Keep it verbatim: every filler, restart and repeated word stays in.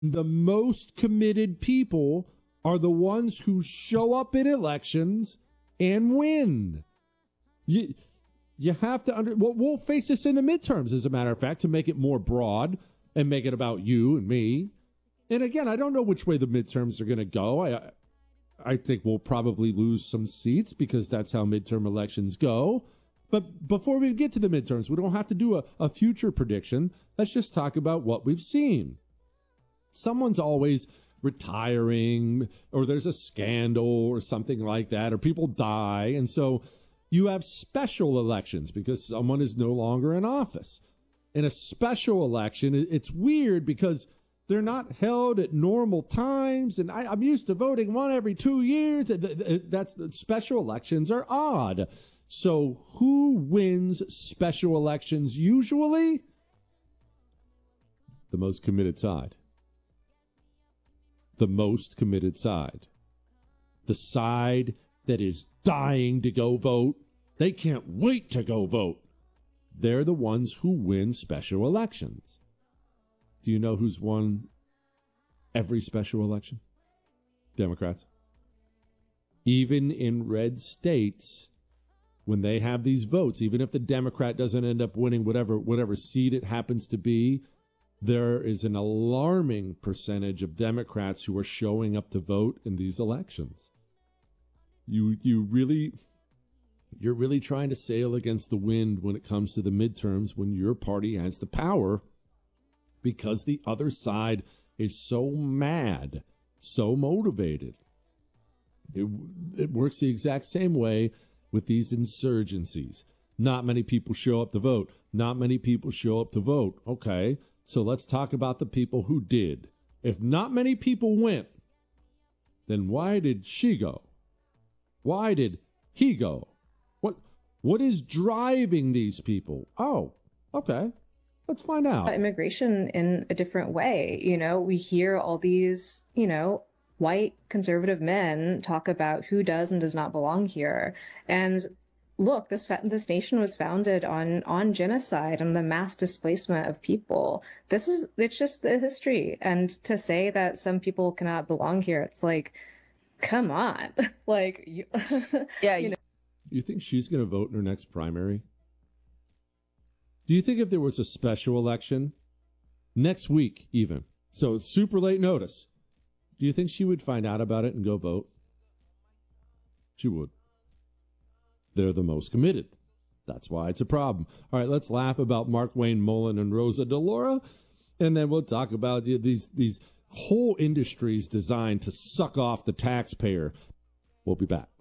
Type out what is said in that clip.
The most committed people are the ones who show up in elections and win. You, you have to under. Well, we'll face this in the midterms, as a matter of fact, to make it more broad and make it about you and me. And again, I don't know which way the midterms are going to go. I, I think we'll probably lose some seats because that's how midterm elections go. But before we get to the midterms, we don't have to do a, a future prediction. Let's just talk about what we've seen. Someone's always retiring, or there's a scandal or something like that, or people die. And so you have special elections because someone is no longer in office. In a special election, it's weird because they're not held at normal times. And I, I'm used to voting one every two years. That's special elections are odd. So who wins special elections usually? The most committed side. The most committed side. The side that is dying to go vote. They can't wait to go vote. They're the ones who win special elections. Do you know who's won every special election? Democrats. Even in red states, when they have these votes, even if the Democrat doesn't end up winning whatever whatever seat it happens to be, there is an alarming percentage of Democrats who are showing up to vote in these elections. You you really you're really trying to sail against the wind when it comes to the midterms when your party has the power, because the other side is so mad, so motivated. It, it works the exact same way with these insurgencies. Not many people show up to vote. Not many people show up to vote. Okay, so let's talk about the people who did. If not many people went, then why did she go? Why did he go? What what is driving these people? Oh, okay. Let's find out. Immigration in a different way. You know, we hear all these, you know, white conservative men talk about who does and does not belong here. And look, this this nation was founded on on genocide and the mass displacement of people. This is it's just the history. And to say that some people cannot belong here, it's like, come on. Like, you, yeah. You know. You think she's going to vote in her next primary? Do you think if there was a special election next week, even, so it's super late notice, do you think she would find out about it and go vote? She would. They're the most committed. That's why it's a problem. All right, let's laugh about Markwayne Mullin and Rosa DeLauro, and then we'll talk about these, these whole industries designed to suck off the taxpayer. We'll be back.